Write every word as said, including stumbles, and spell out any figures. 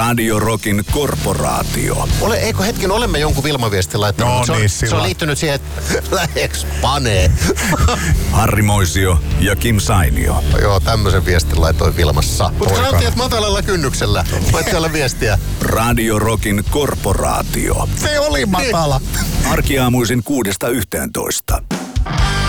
Radio Rockin korporaatio. Ole, eikö hetken, olemme jonkun Vilma-viestin laittanut, No, mutta se, niin, on, se on silloin. liittynyt siihen, että läheks panee. Harri Moisio ja Kim Sainio. Joo, tämmöisen viestin laitoin Vilmassa. Mutta Poikana. sanottiin, että matalalla kynnyksellä. Voit siellä viestiä. Radio Rockin korporaatio. Se oli matala. Arkiaamuisin kuudesta yhteentoista.